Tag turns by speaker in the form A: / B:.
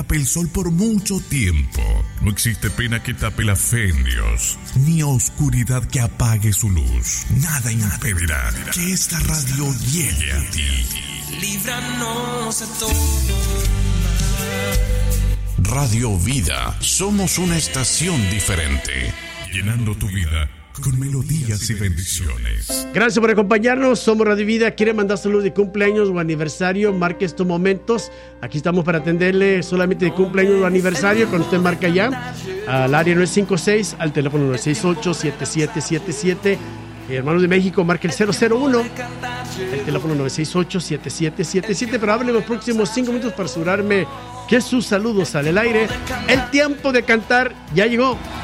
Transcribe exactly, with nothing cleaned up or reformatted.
A: tape el sol por mucho tiempo. No existe pena que tape la fe en Dios, ni oscuridad que apague su luz. Nada impedirá que esta radio llegue a ti.
B: Líbranos de todo mal.
A: Radio Vida, somos una estación diferente, llenando tu vida con melodías y bendiciones.
C: Gracias por acompañarnos. Somos Radio Vida. ¿Quiere mandar saludos de cumpleaños o aniversario? Marque estos momentos. Aquí estamos para atenderle solamente de cumpleaños o aniversario. Cuando usted marca ya al área nueve cinco seis, al teléfono nueve seis ocho, siete siete siete siete. Eh, hermanos de México, marque el cero cero uno, el teléfono nueve seis ocho, siete siete siete siete. Pero hable los próximos cinco minutos para asegurarme que sus saludos salen al aire. El tiempo de cantar ya llegó.